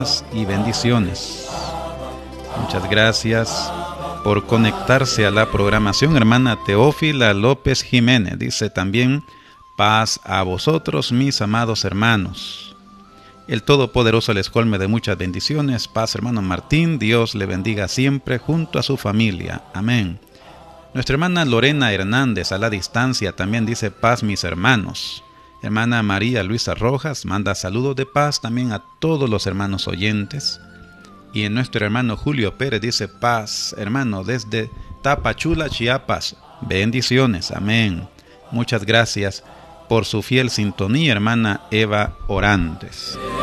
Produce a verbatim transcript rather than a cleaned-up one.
y bendiciones. Muchas gracias por conectarse a la programación, hermana Teófila López Jiménez. Dice también: paz a vosotros, mis amados hermanos. El Todopoderoso les colme de muchas bendiciones. Paz, hermano Martín. Dios le bendiga siempre junto a su familia. Amén. Nuestra hermana Lorena Hernández, a la distancia, también dice: paz, mis hermanos. Hermana María Luisa Rojas manda saludos de paz también a todos los hermanos oyentes. Y en nuestro hermano Julio Pérez dice: paz, hermano, desde Tapachula, Chiapas. Bendiciones, amén. Muchas gracias por su fiel sintonía, hermana Eva Orantes.